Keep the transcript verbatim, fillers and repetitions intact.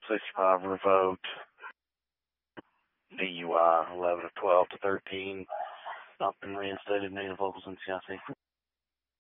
sixty-five revoked. D U I eleven of twelve to thirteen. Not been reinstated. Negative locals in C I C.